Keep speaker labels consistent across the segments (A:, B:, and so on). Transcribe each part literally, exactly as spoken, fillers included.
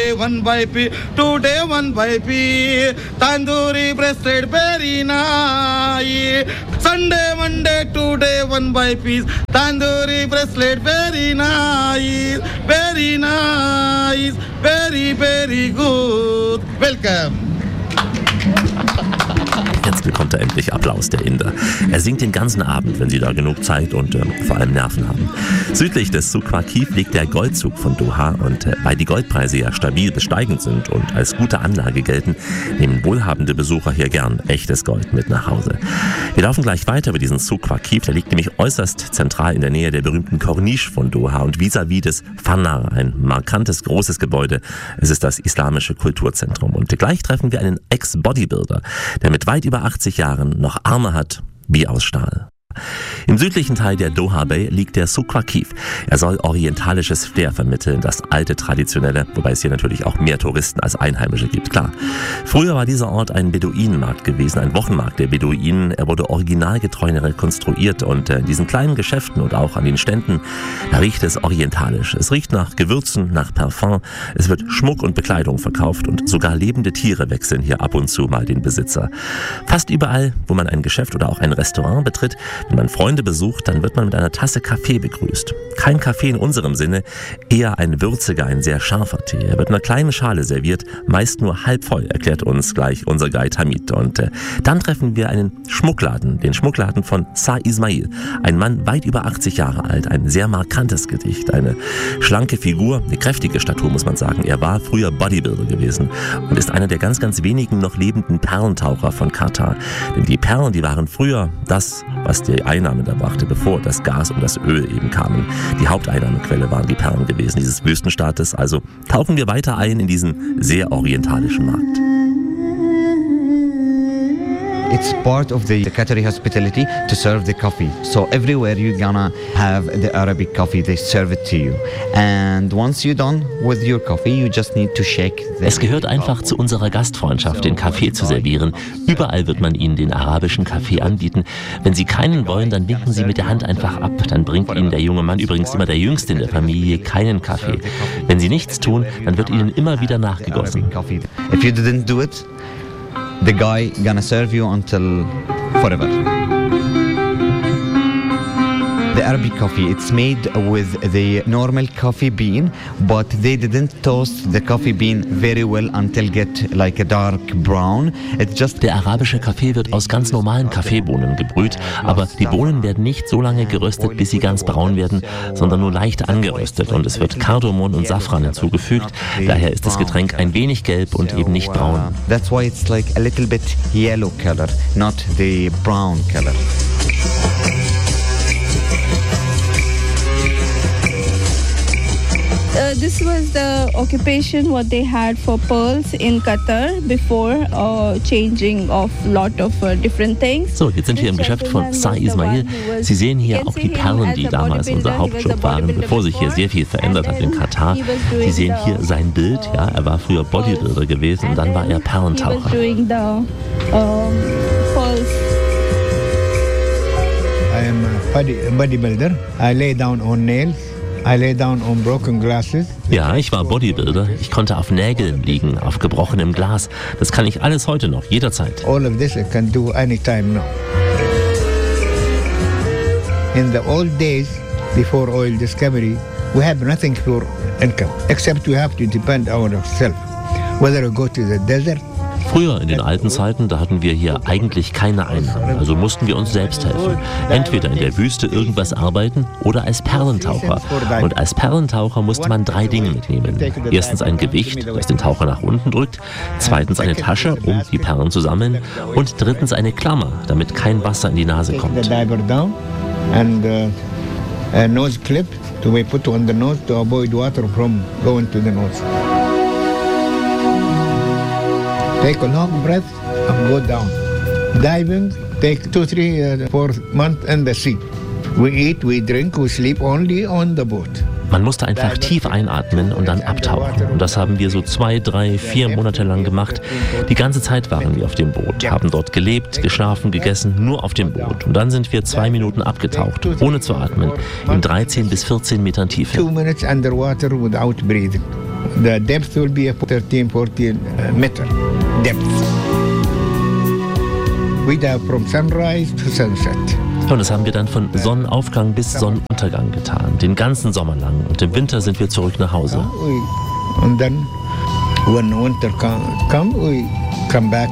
A: day one by piece, today one by piece. Tandoori breasted very nice. Sunday, Monday, today one by piece. Tandoori breasted very nice, very nice, very very good. Welcome.
B: Jetzt bekommt er endlich Applaus, der Inder. Er singt den ganzen Abend, wenn Sie da genug Zeit und äh, vor allem Nerven haben. Südlich des Souq Waqif liegt der Goldzug von Doha und äh, weil die Goldpreise ja stabil bis steigend sind und als gute Anlage gelten, nehmen wohlhabende Besucher hier gern echtes Gold mit nach Hause. Wir laufen gleich weiter über diesen Souq Waqif, der liegt nämlich äußerst zentral in der Nähe der berühmten Corniche von Doha und vis-à-vis des Fanar, ein markantes, großes Gebäude. Es ist das islamische Kulturzentrum und gleich treffen wir einen Ex-Bodybuilder, der mit weit über achtzig Jahren noch Arme hat wie aus Stahl. Im südlichen Teil der Doha Bay liegt der Souq Waqif. Er soll orientalisches Flair vermitteln, das alte, traditionelle, wobei es hier natürlich auch mehr Touristen als Einheimische gibt, klar. Früher war dieser Ort ein Beduinenmarkt gewesen, ein Wochenmarkt der Beduinen. Er wurde originalgetreu rekonstruiert und in diesen kleinen Geschäften und auch an den Ständen, da riecht es orientalisch. Es riecht nach Gewürzen, nach Parfum, es wird Schmuck und Bekleidung verkauft und sogar lebende Tiere wechseln hier ab und zu mal den Besitzer. Fast überall, wo man ein Geschäft oder auch ein Restaurant betritt, wenn man Freunde besucht, dann wird man mit einer Tasse Kaffee begrüßt. Kein Kaffee in unserem Sinne, eher ein würziger, ein sehr scharfer Tee. Er wird in einer kleinen Schale serviert, meist nur halb voll, erklärt uns gleich unser Guide Hamid. Und äh, dann treffen wir einen Schmuckladen, den Schmuckladen von Sa Ismail. Ein Mann weit über achtzig Jahre alt, ein sehr markantes Gesicht, eine schlanke Figur, eine kräftige Statur, muss man sagen. Er war früher Bodybuilder gewesen und ist einer der ganz, ganz wenigen noch lebenden Perlentaucher von Katar. Denn die Perlen, die waren früher das, was die Einnahmen da brachte, bevor das Gas und das Öl eben kamen. Die Haupteinnahmequelle waren die Perlen gewesen, dieses Wüstenstaates. Also tauchen wir weiter ein in diesen sehr orientalischen Markt.
C: It's part of the Qatari hospitality to serve the coffee. So everywhere you're gonna have the Arabic coffee, they serve it to you. And once you're done with your coffee, you just need to shake the...
B: Es gehört einfach zu unserer Gastfreundschaft, den Kaffee zu servieren. Überall wird man Ihnen den arabischen Kaffee anbieten. Wenn Sie keinen wollen, dann winken Sie mit der Hand einfach ab. Dann bringt Ihnen der junge Mann, übrigens immer der Jüngste in der Familie, keinen Kaffee. Wenn Sie nichts tun, dann wird Ihnen immer wieder nachgegossen.
C: If you didn't do it, the guy gonna serve you until forever. The Arabic coffee, it's made with the normal coffee bean, but they didn't toast the coffee bean very well until get like a dark brown. It's just
B: Der arabische Kaffee wird aus ganz normalen Kaffeebohnen gebrüht, aber die Bohnen werden nicht so lange geröstet, bis sie ganz braun werden, sondern nur leicht angeröstet und es wird Kardamom und Safran hinzugefügt. Daher ist das Getränk ein wenig gelb und eben nicht braun.
C: That's why it's like a little bit yellow color, not the brown color.
D: Uh, this was the occupation what they had for pearls in Qatar before uh, changing of lot of uh, different things.
B: So, jetzt sind wir im Geschäft von Sa Ismail. Sie sehen hier auch die Perlen, die damals unser Hauptjob waren, bevor sich hier sehr viel verändert hat in Katar. Sie sehen hier sein Bild, ja, er war früher Bodybuilder gewesen und dann war er Perlentaucher.
D: I
E: am a body, bodybuilder. I lay down on nails. I lay down on broken glasses.
B: Ja, ich war Bodybuilder. Ich konnte auf Nägeln liegen, auf gebrochenem Glas. Das kann ich alles heute noch, jederzeit.
E: All of this I can do anytime now. In the old days, before oil discovery, we had nothing for income, except we have to depend on ourselves. Whether we go to the desert.
B: Früher in den alten Zeiten, da hatten wir hier eigentlich keine Einnahmen, also mussten wir uns selbst helfen. Entweder in der Wüste irgendwas arbeiten oder als Perlentaucher. Und als Perlentaucher musste man drei Dinge mitnehmen. Erstens ein Gewicht, das den Taucher nach unten drückt. Zweitens eine Tasche, um die Perlen zu sammeln. Und drittens eine Klammer, damit kein Wasser in die Nase kommt.
E: And uh, a nose clip to be put on the nose to avoid water from going to the nose. Take a long breath and go down. Diving, take two, three, uh, four months in the sea. We eat, we drink, we sleep only on the boat.
B: Man musste einfach tief einatmen und dann abtauchen. Und das haben wir so zwei, drei, vier Monate lang gemacht. Die ganze Zeit waren wir auf dem Boot, haben dort gelebt, geschlafen, gegessen, nur auf dem Boot. Und dann sind wir zwei Minuten abgetaucht, ohne zu atmen, in dreizehn bis vierzehn Metern Tiefe.
E: Two minutes underwater without breathing. The depth will be thirteen, fourteen uh, meter depth. We dive from sunrise to sunset.
B: Und das haben wir dann von Sonnenaufgang bis Sonnenuntergang getan, den ganzen Sommer lang. Und im Winter sind wir zurück nach Hause.
E: We, and then when winter come, come, we come back.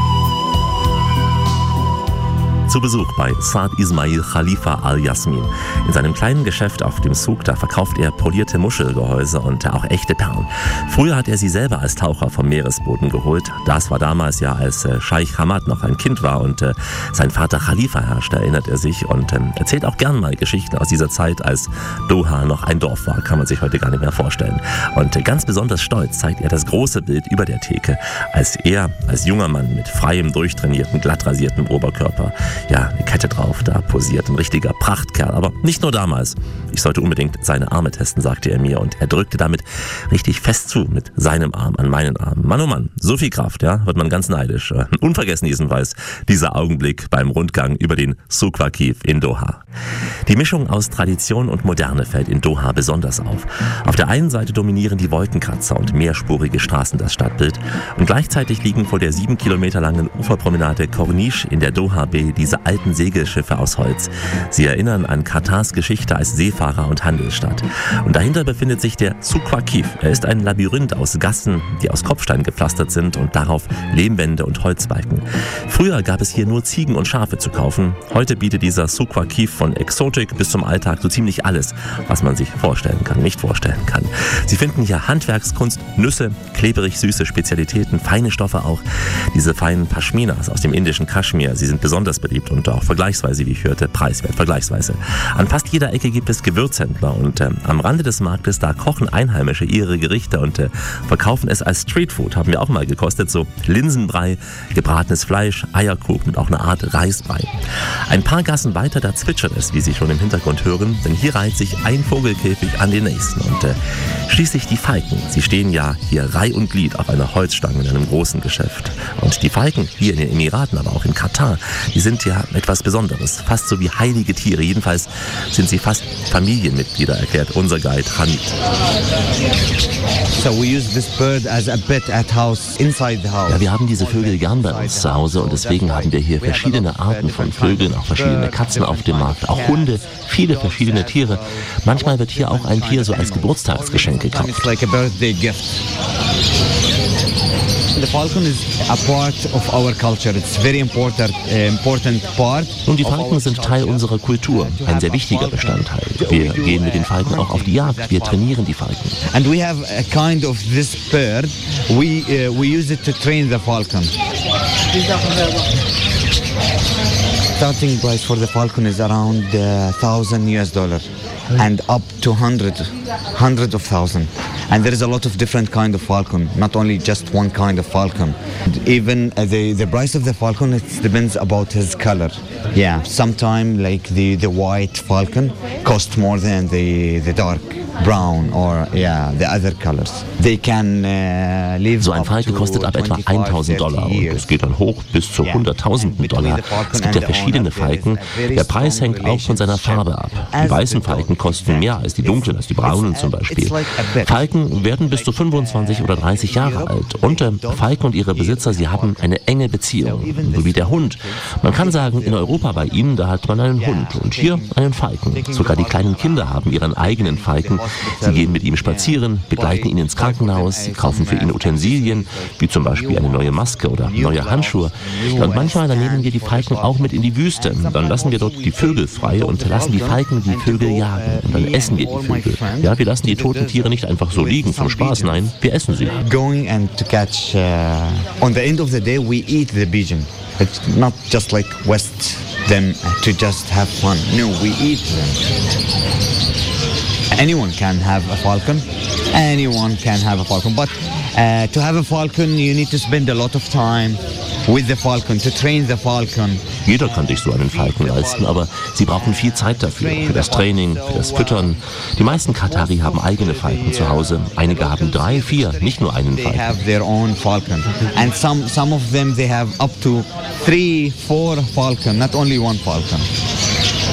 B: Zu Besuch bei Saad Ismail Khalifa Al-Yasmin. In seinem kleinen Geschäft auf dem Souk, da verkauft er polierte Muschelgehäuse und auch echte Perlen. Früher hat er sie selber als Taucher vom Meeresboden geholt. Das war damals ja, als äh, Scheich Hamad noch ein Kind war und äh, sein Vater Khalifa herrschte, erinnert er sich und äh, erzählt auch gern mal Geschichten aus dieser Zeit, als Doha noch ein Dorf war. Kann man sich heute gar nicht mehr vorstellen. Und äh, ganz besonders stolz zeigt er das große Bild über der Theke, als er als junger Mann mit freiem, durchtrainierten, glatt rasiertem Oberkörper, ja, eine Kette drauf, da posiert, ein richtiger Prachtkerl. Aber nicht nur damals. Ich sollte unbedingt seine Arme testen, sagte er mir. Und er drückte damit richtig fest zu, mit seinem Arm an meinen Arm. Mann, oh Mann, so viel Kraft, ja, wird man ganz neidisch. Unvergessen jedenfalls dieser Augenblick beim Rundgang über den Souk Waqif in Doha. Die Mischung aus Tradition und Moderne fällt in Doha besonders auf. Auf der einen Seite dominieren die Wolkenkratzer und mehrspurige Straßen das Stadtbild. Und gleichzeitig liegen vor der sieben Kilometer langen Uferpromenade Corniche in der Doha-Bay diese alten Segelschiffe aus Holz. Sie erinnern an Katars Geschichte als Seefahrer- und Handelsstadt. Und dahinter befindet sich der Souk Waqif. Er ist ein Labyrinth aus Gassen, die aus Kopfstein gepflastert sind und darauf Lehmwände und Holzbalken. Früher gab es hier nur Ziegen und Schafe zu kaufen. Heute bietet dieser Souk Waqif von Exotik bis zum Alltag so ziemlich alles, was man sich vorstellen kann, nicht vorstellen kann. Sie finden hier Handwerkskunst, Nüsse, kleberig süße Spezialitäten, feine Stoffe auch. Diese feinen Pashminas aus dem indischen Kaschmir, sie sind besonders beliebt und auch vergleichsweise, wie ich hörte, preiswert, vergleichsweise. An fast jeder Ecke gibt es Gewürzhändler und äh, am Rande des Marktes, da kochen Einheimische ihre Gerichte und äh, verkaufen es als Streetfood. Haben wir auch mal gekostet, so Linsenbrei, gebratenes Fleisch, Eierkuchen und auch eine Art Reisbrei. Ein paar Gassen weiter, da zwitschert es, wie Sie schon im Hintergrund hören, denn hier reiht sich ein Vogelkäfig an den nächsten und äh, schließlich die Falken. Sie stehen ja hier Reih und Glied auf einer Holzstange in einem großen Geschäft. Und die Falken hier in den Emiraten, aber auch in Katar, die sind ja etwas Besonderes, fast so wie heilige Tiere. Jedenfalls sind sie fast Familienmitglieder, erklärt unser Guide Hamid.
C: So we use this bird as a pet at house, inside the house.
B: Ja, wir haben diese Vögel gern bei uns zu Hause und deswegen haben wir hier verschiedene Arten von Vögeln, auch verschiedene Katzen auf dem Markt, auch Hunde, viele verschiedene Tiere. Manchmal wird hier auch ein Tier so als Geburtstagsgeschenk gekauft.
C: It's like a birthday gift. The falcon is a part of our culture. It's very important, uh, important part.
B: Nun, die Falken sind Teil unserer Kultur, ein sehr wichtiger Bestandteil. Wir gehen mit den Falken auch auf die Jagd, wir trainieren die Falken.
C: And we have a kind of this bird. We uh, we use it to train the falcon. Starting price for the falcon is around uh, thousand U S dollar, and up to hundred, hundred of thousand. And there is a lot of different kind of falcon, not only just one kind of falcon. Even uh, the the price of the falcon, it depends about his color. Yeah, sometimes like the the white falcon cost more than the the dark brown or yeah the other colors. They can uh, live.
B: So ein Falke kostet ab etwa eintausend Dollar und es geht dann hoch bis zu hunderttausenden Dollar. Es gibt ja verschiedene Falken. Der Preis hängt auch von seiner Farbe ab. Die weißen Falken kosten mehr als die dunklen, als die braunen zum Beispiel. Falken werden bis zu fünfundzwanzig oder dreißig Jahre alt. Und äh, Falken und ihre Besitzer, sie haben eine enge Beziehung, so wie der Hund. Man kann sagen, in Europa bei ihnen, da hat man einen Hund und hier einen Falken. Sogar die kleinen Kinder haben ihren eigenen Falken. Sie gehen mit ihm spazieren, begleiten ihn ins Krankenhaus, sie kaufen für ihn Utensilien, wie zum Beispiel eine neue Maske oder neue Handschuhe. Und manchmal dann nehmen wir die Falken auch mit in die Wüste. Dann lassen wir dort die Vögel frei und lassen die Falken die Vögel jagen. Und dann essen wir die Vögel. Ja, wir lassen die toten Tiere nicht einfach so liegen zum Spaß, nein, wir essen sie.
C: Going and to catch. Uh, on the end of the day, we eat the pigeon. It's not just like West them to just have fun. No, we eat them. Anyone can have a falcon. Anyone can have a falcon. But uh, to have a falcon, you need to spend a lot of time with the falcon, to train the falcon.
B: Jeder kann sich so einen Falken leisten, aber sie brauchen viel Zeit dafür, für das Training, für das Füttern. Die meisten Katari haben eigene Falken zu Hause. Einige haben drei, vier, nicht nur einen Falken.
C: They have their own falcon. And some, some of them, they have up to three, four falcon, not only one falcon.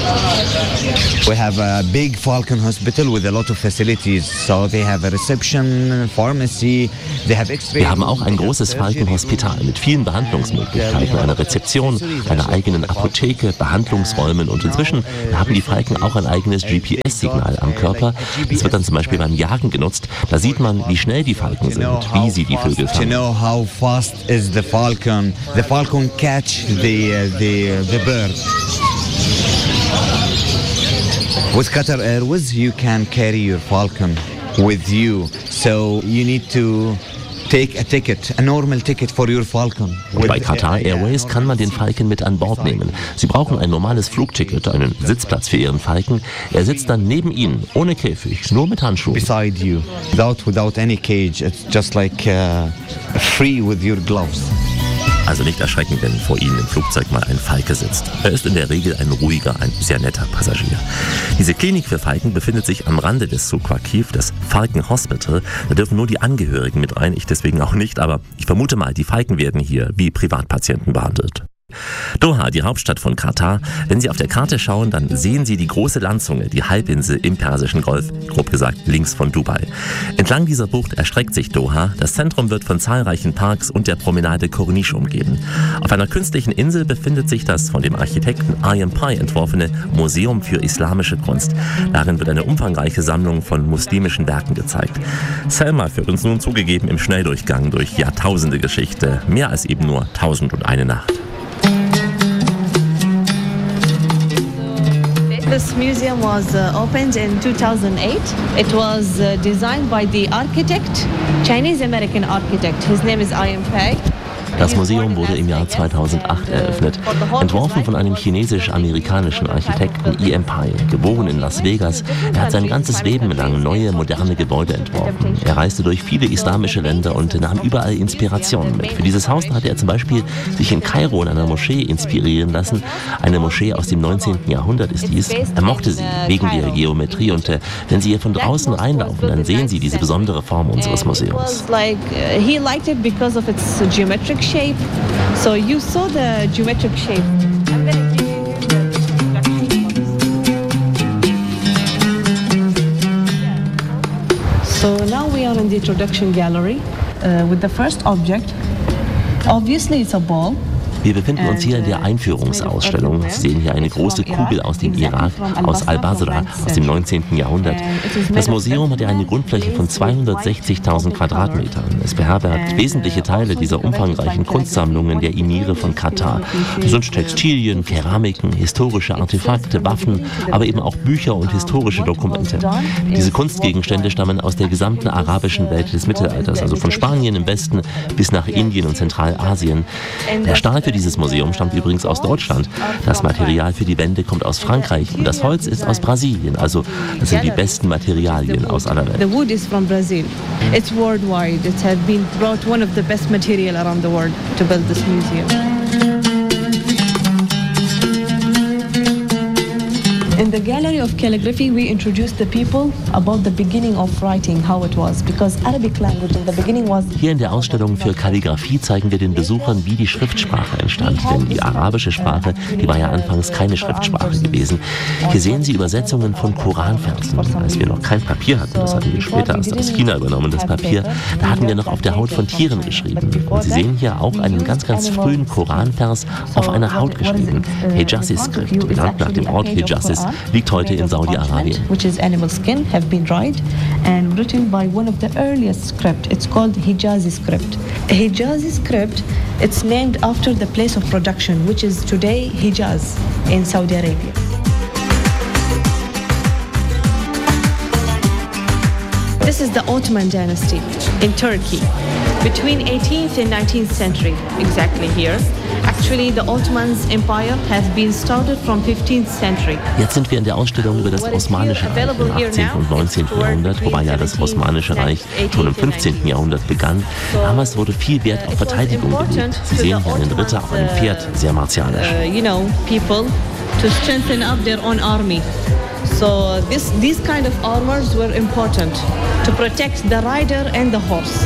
C: We have a big Falcon hospital with a lot of facilities. So they have a reception, pharmacy, they have X-ray.
B: Wir haben auch ein großes Falkenhospital mit vielen Behandlungsmöglichkeiten, einer Rezeption, einer eigenen Apotheke, Behandlungsräumen und inzwischen haben die Falken auch ein eigenes G P S-Signal am Körper. Das wird dann zum Beispiel beim Jagen genutzt. Da sieht man, wie schnell die Falken sind, wie sie die Vögel
C: To
B: fangen.
C: know how fast is the falcon, the falcon catch the uh, the the bird. With Qatar Airways, you can carry your falcon with you, so you need to take a ticket, a normal ticket for your falcon.
B: Bei Qatar Airways kann man den Falken mit an Bord nehmen. Sie brauchen ein normales Flugticket, einen Sitzplatz für Ihren Falken. Er sitzt dann neben Ihnen, ohne Käfig, nur mit Handschuhen.
C: Beside you, without without any cage. It's just like uh, free with your gloves.
B: Also nicht erschrecken, wenn vor Ihnen im Flugzeug mal ein Falke sitzt. Er ist in der Regel ein ruhiger, ein sehr netter Passagier. Diese Klinik für Falken befindet sich am Rande des Souq Waqif, das Falcon Hospital. Da dürfen nur die Angehörigen mit rein, ich deswegen auch nicht, aber ich vermute mal, die Falken werden hier wie Privatpatienten behandelt. Doha, die Hauptstadt von Katar. Wenn Sie auf der Karte schauen, dann sehen Sie die große Landzunge, die Halbinsel im Persischen Golf, grob gesagt links von Dubai. Entlang dieser Bucht erstreckt sich Doha. Das Zentrum wird von zahlreichen Parks und der Promenade Corniche umgeben. Auf einer künstlichen Insel befindet sich das von dem Architekten Ayem Pai entworfene Museum für islamische Kunst. Darin wird eine umfangreiche Sammlung von muslimischen Werken gezeigt. Selma führt uns nun zugegeben im Schnelldurchgang durch Jahrtausende Geschichte, mehr als eben nur Tausend und eine Nacht.
F: This museum was uh, opened in two thousand eight. It was uh, designed by the architect, Chinese-American architect. His name is Ayem Pai.
B: Das Museum wurde im Jahr zweitausendacht eröffnet, entworfen von einem chinesisch-amerikanischen Architekten Ayem Pai, geboren in Las Vegas. Er hat sein ganzes Leben lang neue, moderne Gebäude entworfen. Er reiste durch viele islamische Länder und nahm überall Inspirationen mit. Für dieses Haus hatte er zum Beispiel sich in Kairo in einer Moschee inspirieren lassen. Eine Moschee aus dem neunzehnten Jahrhundert ist dies. Er mochte sie wegen der Geometrie und äh, wenn Sie hier von draußen reinlaufen, dann sehen Sie diese besondere Form unseres Museums.
F: He liked it because of its geometric shape. So you saw the geometric shape. I'm gonna give you the introduction. So now we are in the introduction gallery uh, with the first object. Obviously it's a ball.
B: Wir befinden uns hier in der Einführungsausstellung. Sie sehen hier eine große Kugel aus dem Irak, aus Al-Basra, aus dem neunzehnten Jahrhundert. Das Museum hat ja eine Grundfläche von zweihundertsechzigtausend Quadratmetern. Es beherbergt wesentliche Teile dieser umfangreichen Kunstsammlungen der Emire von Katar. Es sind Textilien, Keramiken, historische Artefakte, Waffen, aber eben auch Bücher und historische Dokumente. Diese Kunstgegenstände stammen aus der gesamten arabischen Welt des Mittelalters, also von Spanien im Westen bis nach Indien und Zentralasien. Der Stahl für dieses Museum stammt übrigens aus Deutschland. Das Material für die Wände kommt aus Frankreich und das Holz ist aus Brasilien. Also das sind die besten Materialien aus aller Welt.
F: The wood is from Brazil. It's worldwide. It has been brought one of the best material around the world to build this museum. In the Gallery of Calligraphy, we introduced the people about the beginning of writing, how it was, because Arabic language in the beginning was...
B: Hier in der Ausstellung für Kalligraphie zeigen wir den Besuchern, wie die Schriftsprache entstand. Denn die arabische Sprache, die war ja anfangs keine Schriftsprache gewesen. Hier sehen Sie Übersetzungen von Koranversen. Als wir noch kein Papier hatten, das hatten wir später erst aus China übernommen, das Papier, da hatten wir noch auf der Haut von Tieren geschrieben. Und Sie sehen hier auch einen ganz, ganz frühen Koranvers auf einer Haut geschrieben. Hijazi-Skript, benannt nach dem Ort Hijazis, liegt heute in Saudi-Arabien.
F: Which is animal skin, have been dried and written by one of the earliest script. It's called Hijazi script. Hijazi script, it's named after the place of production, which is today Hijaz in Saudi Arabia. This is the Ottoman dynasty in Turkey, between eighteenth and nineteenth century, exactly here. Actually, the Ottoman's empire has been started from fifteenth century.
B: Jetzt sind wir in der Ausstellung über das Osmanische Reich im achtzehnten und neunzehnten Jahrhundert, wobei ja das Osmanische Reich schon im fünfzehnten Jahrhundert begann. Damals wurde viel Wert auf Verteidigung gelegt. Sie sehen hier einen Ritter auf einem Pferd, sehr martialisch.
F: You know, people to strengthen up their own army. So this, these kind of armors were important to protect the rider and the horse.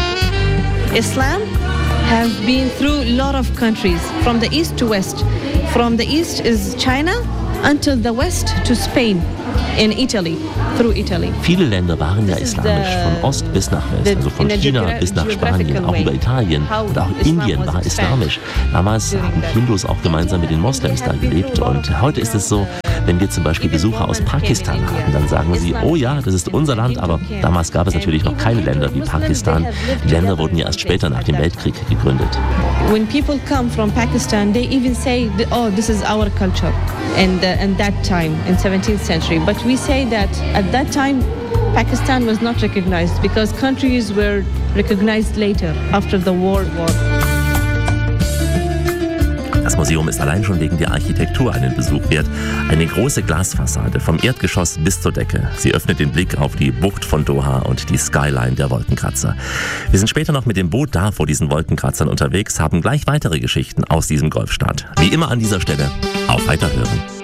F: Islam has been through a lot of countries, from the east to west, From the east is China until the west to Spain in Italy, through Italy.
B: Viele Länder waren ja islamisch, von Ost bis nach West, also von China bis nach Spanien, auch über Italien und auch Indien war islamisch. Damals haben Hindus auch gemeinsam mit den Moslems da gelebt und heute ist es so, wenn wir zum Beispiel Besucher aus Pakistan haben, dann sagen sie, oh ja, das ist unser Land, aber damals gab es natürlich noch keine Länder wie Pakistan. Die Länder wurden ja erst später nach dem Weltkrieg gegründet.
F: When people come from Pakistan, they even say, oh, this is our culture. And uh, in that time, in seventeenth century. But we say that at that time, Pakistan was not recognized because countries were recognized later, after the World War.
B: Das Museum ist allein schon wegen der Architektur einen Besuch wert. Eine große Glasfassade vom Erdgeschoss bis zur Decke. Sie öffnet den Blick auf die Bucht von Doha und die Skyline der Wolkenkratzer. Wir sind später noch mit dem Boot da vor diesen Wolkenkratzern unterwegs, haben gleich weitere Geschichten aus diesem Golfstaat. Wie immer an dieser Stelle, auf Weiterhören.